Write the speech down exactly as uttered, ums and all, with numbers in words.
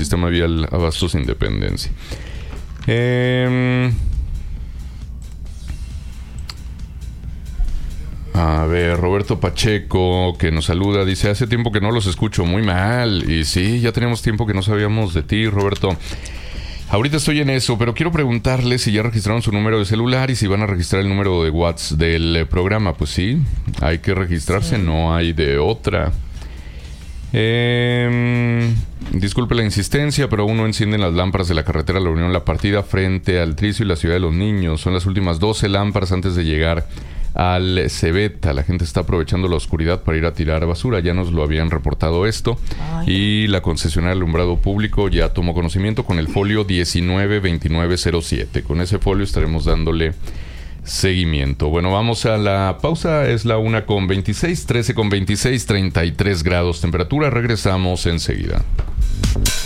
Sistema Vial Abastos Independencia. Eh, a ver, Roberto Pacheco, que nos saluda, dice: hace tiempo que no los escucho, muy mal. Y sí, ya teníamos tiempo que no sabíamos de ti, Roberto. Ahorita estoy en eso, pero quiero preguntarles si ya registraron su número de celular y si van a registrar el número de WhatsApp del programa. Pues sí, hay que registrarse, sí. No hay de otra. Eh, disculpe la insistencia, pero aún no encienden las lámparas de la carretera La Unión La Partida frente al Tricio y la Ciudad de los Niños. Son las últimas doce lámparas antes de llegar al Cebeta. La gente está aprovechando la oscuridad para ir a tirar basura. Ya nos lo habían reportado esto. Ay. Y la concesionaria de alumbrado público ya tomó conocimiento con el folio diecinueve veintinueve cero siete. Con ese folio estaremos dándole seguimiento. Bueno, vamos a la pausa. Es la una con veintiséis, trece con veintiséis, treinta y tres grados temperatura. Regresamos enseguida.